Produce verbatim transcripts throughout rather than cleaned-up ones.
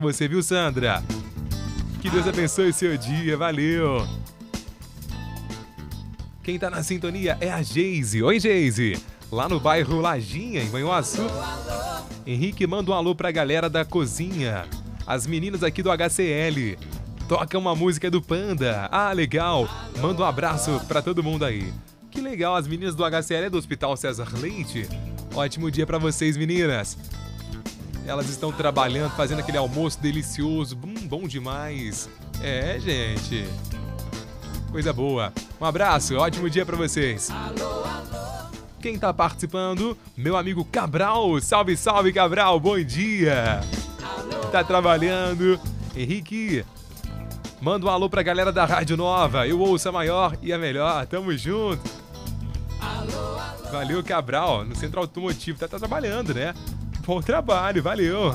Você viu, Sandra? Que Deus abençoe o seu dia, valeu. Quem tá na sintonia é a Geise. Oi, Geise. Lá no bairro Lajinha, em Manhuaçu. Henrique manda um alô pra galera da cozinha. As meninas aqui do H C L. Toca uma música do Panda. Ah, legal. Manda um abraço pra todo mundo aí. Que legal, as meninas do H C L é do Hospital César Leite. Ótimo dia pra vocês, meninas. Elas estão trabalhando, fazendo aquele almoço delicioso. Hum, bom demais. É, gente. Coisa boa. Um abraço, ótimo dia pra vocês. Quem tá participando? Meu amigo Cabral. Salve, salve, Cabral. Bom dia. Tá trabalhando. Henrique, manda um alô pra galera da Rádio Nova. Eu ouço a maior e a melhor. Tamo junto. Valeu, Cabral. No Centro Automotivo. Tá, tá trabalhando, né? Bom trabalho, valeu.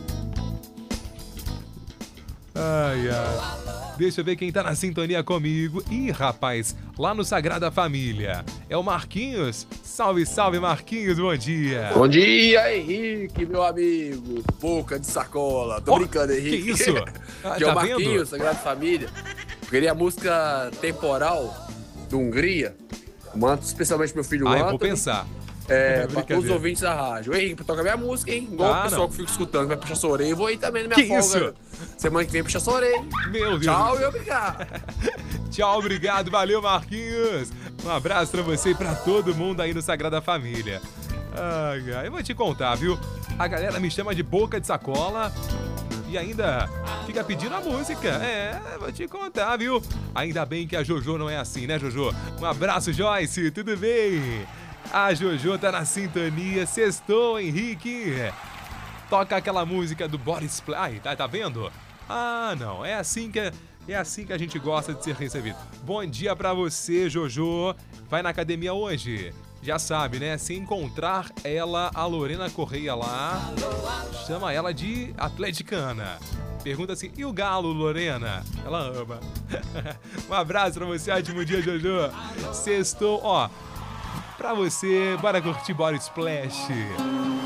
Ai, ai. Deixa eu ver quem tá na sintonia comigo. Ih, rapaz, lá no Sagrada Família. É o Marquinhos. Salve, salve, Marquinhos, bom dia. Bom dia, Henrique, meu amigo. Boca de sacola. Tô oh, brincando, Henrique. Que isso? Ah, que tá é o Marquinhos, vendo? Sagrada Família. Queria a música Temporal, do Hungria. Mando especialmente pro meu filho Ah, Anthony. eu vou pensar. É, pra todos os ouvintes da rádio. Ei, pra tocar minha música, hein? Igual ah, o pessoal não. que fica escutando, vai puxar sua orelha. Eu vou aí também na minha que folga. Isso? Semana que vem puxa sua orelha. Meu Deus. Tchau e obrigado. Tchau, obrigado. Valeu, Marquinhos. Um abraço pra você e pra todo mundo aí no Sagrada Família. Ai, ai, eu vou te contar, viu? A galera me chama de boca de sacola e ainda fica pedindo a música. É, vou te contar, viu? Ainda bem que a Jojo não é assim, né, Jojo? Um abraço, Joyce. Tudo bem? A Jojo tá na sintonia. Sextou, Henrique. Toca aquela música do Boris Play. Tá, tá vendo? Ah, não. É assim que é assim que a gente gosta de ser recebido. Bom dia pra você, Jojo. Vai na academia hoje? Já sabe, né? Se encontrar ela, a Lorena Correia lá, chama ela de atleticana. Pergunta assim, e o galo, Lorena? Ela ama. Um abraço pra você, ótimo dia, Jojo. Sextou, ó. Pra você, bora curtir Body Splash.